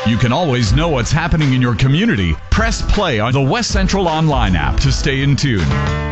You can always know what's happening in your community. Press play on the West Central Online app to stay in tune.